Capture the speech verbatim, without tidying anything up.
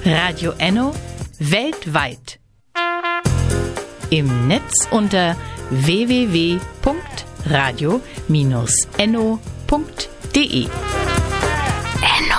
Radio Enno weltweit. Im Netz unter w w w punkt radio Bindestrich enno punkt de. Enno.